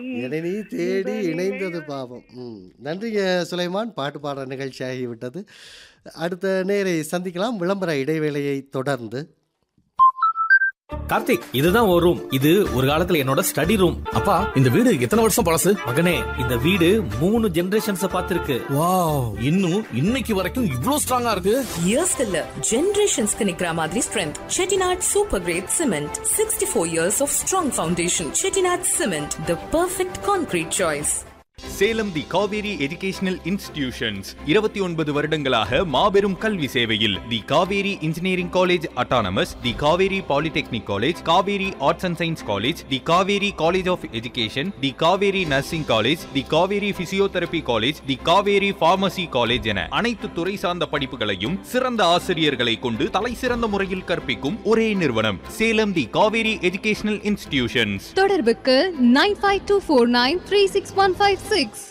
இடைநீ இந்த தேடி இணைந்தது நிலைகள் பாவம். நன்றிங்க சுலைமான். பாட்டு பாடுற நிகழ்ச்சி ஆகிவிட்டது. அடுத்த நேரை சந்திக்கலாம். விளம்பர இடைவேளையை தொடர்ந்து. கார்த்திக், இதுதான் ஒரு ரூம். இது ஒரு காலத்துல என்னோட ஸ்டடி ரூம். அப்பா இந்த வீடு எத்தனை வருஷம் பழசு? மகனே, இந்த வீடு 3 ஜெனரேஷன்ஸ் பார்த்திருக்கு. வாவ், இன்னும் இன்னைக்கு வரைக்கும் இவ்ளோ ஸ்ட்ராங்கா இருக்கு. இயர்ஸ் இல்ல, ஜெனரேஷன்ஸ்க்கு நிக்கிற மாதிரி strength. Chettinad super great cement, 64 years of strong foundation. Chettinad cement, the perfect concrete choice. Salem the Kaveri educational institutions 29 வருடங்களாக மாபெரும் கல்வி சேவையில் தி Kaveri engineering college autonomous, the Kaveri polytechnic college, Kaveri arts and science college, the Kaveri college of education, the Kaveri nursing college, the Kaveri physiotherapy college, the Kaveri pharmacy college என அனைத்து துறை சார்ந்த படிப்புகளையும் சிறந்த ஆசிரியர்களை கொண்டு தலை சிறந்த முறையில் கற்பிக்கும் ஒரே நிறுவனம் சேலம் தி காவேரி எஜுகேஷனல் இன்ஸ்டிடியூஷன்ஸ். தொடர்புக்கு 9524936156.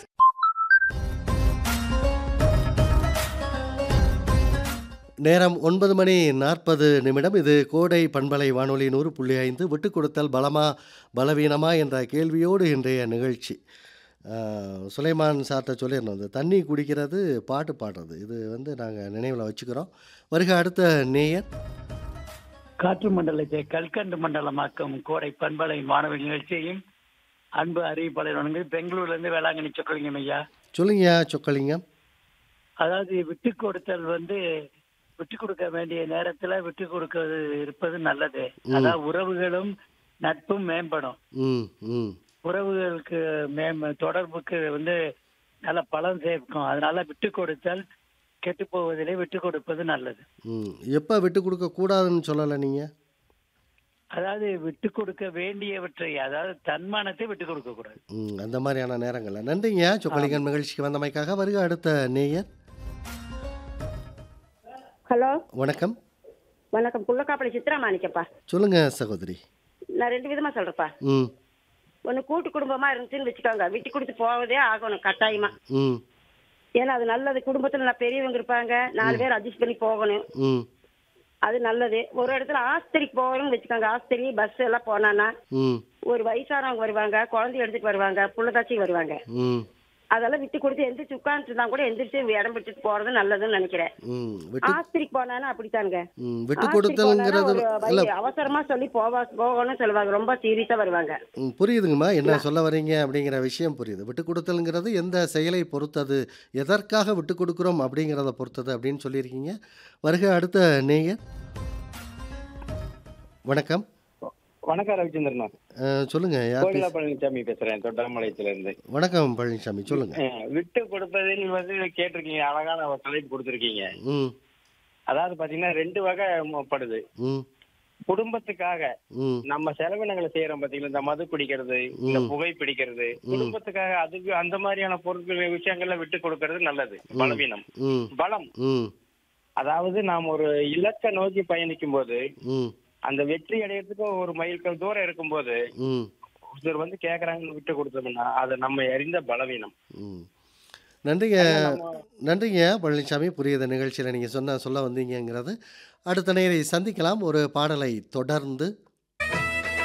நேரம் 9 மணி 40 நிமிடம். இது கோடை பண்பலை வானொலி 100.5 விட்டுக் கொடுத்தல் பலமா பலவீனமா என்ற கேள்வியோடு இன்றைய நிகழ்ச்சி. சுலைமான் சார்ட்ட சொல்லியிருந்தோம், இந்த தண்ணி குடிக்கிறது, பாட்டு பாடுறது, இது நாங்கள் நினைவில் வச்சுக்கிறோம். வருக அடுத்த நேயர். காற்று மண்டலத்தை கல்கண்டு மண்டலமாக்கும் கோடை பண்பலை மாணவ நிகழ்ச்சியையும் அன்பு அறிவிப்பாளர் பெங்களூர்ல இருந்து வேளாங்கண்ணி சொக்கலிங்கம் ஐயா. சொல்லுங்கய்யா சொக்கலிங்கம். அதாவது விட்டு கொடுத்தல் விட்டு கொடுக்க வேண்டிய நேரத்துல விட்டு கொடுக்கிறது இருப்பது நல்லது. அதாவது உறவுகளும் நட்பும் மேம்படும். ம் ம் உறவுகளுக்கு தொடர்புக்கு நல்ல பலன் சேர்க்கும். அதனால விட்டு கொடுத்தல் கெட்டு போவதிலே விட்டு கொடுப்பது நல்லது. எப்போ விட்டு கொடுக்க கூடாதுன்னு சொல்லலை நீங்கள்? அதாவது விட்டு கொடுக்க வேண்டியவற்றை, அதாவது தன்மானத்தை விட்டு கொடுக்க கூடாது. அந்த மாதிரியான நேரங்கள்ல. நன்றிங்க சொக்கலிங்கன் நிகழ்ச்சிக்கு வந்தமைக்காக. வருக அடுத்த நேயர். ஹலோ, வணக்கம். வணக்கம். புள்ளக்காப்பளி சித்ரா மாணிக்கப்பா. சொல்லுங்க சகோதரி. நான் 2 விதமா சொல்றேன்ப்பா. ஒன்று கூட்டு குடும்பமா இருந்துச்சுன்னு வச்சுக்கோங்க, விட்டு கொடுத்து போவதே ஆகணும் கட்டாயமா. ஏன்னா அது நல்லது. குடும்பத்துல நான் பெரியவங்க இருப்பாங்க, 4 பேர் அட்ஜஸ்ட் பண்ணி போகணும், அது நல்லது. ஒரு இடத்துல ஆஸ்பத்திரிக்கு போகணும்னு வச்சுக்கோங்க, ஆஸ்பத்திரி பஸ் எல்லாம் போனான்னா ஒரு வயசானவங்க வருவாங்க, குழந்தை எடுத்துட்டு வருவாங்க, புள்ளதாச்சி வருவாங்க. அதெல்லாம் விட்டு கொடுத்து எந்திரிச்சு உட்காந்துட்டு தான் கூட எந்திரிச்சு இடம் விட்டுட்டு போறது நல்லதுன்னு நினைக்கிறேன். ஆஸ்பத்திரிக்கு போனானா அப்படித்தானுங்க. விட்டு கொடுத்தல்ங்கிறது அவசரமா சொல்லி போகணும்னு சொல்லுவாங்க, ரொம்ப சீரியஸா வருவாங்க. புரியுதுங்கம்மா என்ன சொல்ல வரீங்க அப்படிங்கிற விஷயம் புரியுது. விட்டு கொடுத்தல்ங்கிறது எந்த செயலை பொறுத்தது, எதற்காக விட்டு கொடுக்குறோம் அப்படிங்கிறத பொறுத்தது அப்படின்னு சொல்லியிருக்கீங்க. வருக அடுத்த நேயர். வணக்கம். வணக்கம் ரவிச்சந்திரனா. சொல்லுங்க. கோகிலா பழனிசாமி பேசுறேன், தொட்டாம்பாளையத்துல இருந்து. வணக்கம் பழனிசாமி, சொல்லுங்க. விட்டு கொடுப்பதில் கேட்டிருக்கீங்க, அழகான ஒரு தலைப்பு கொடுத்துருக்கீங்க. அதாவது பாத்தீங்கன்னா 2 வகைப்படுது. குடும்பத்துக்காக நம்ம செலவினங்களை செய்யறோம் பாத்தீங்களா, இந்த மது குடிக்கிறது, இந்த புகை பிடிக்கிறது, குடும்பத்துக்காக அதுக்கு அந்த மாதிரியான பொருட்கள் விஷயங்கள்ல விட்டு கொடுக்கறது நல்லது. பலவீனம். பலம் அதாவது நாம் ஒரு இலக்கை நோக்கி பயணிக்கும் போது அந்த வெற்றி அடையறதுக்கு ஒரு மைல்கல் தூரம் இருக்கும்போது ஒருத்தர் கேக்குறாங்கன்னு விட்டு கொடுத்தோம்னா அது நம்ம அறிந்த பலவீனம். நன்றிங்க. நன்றிங்க பழனிசாமி. புரியுத நிகழ்ச்சியில் நீங்கள் சொல்ல வந்தீங்கிறது. அடுத்த நேரை சந்திக்கலாம் ஒரு பாடலை தொடர்ந்து.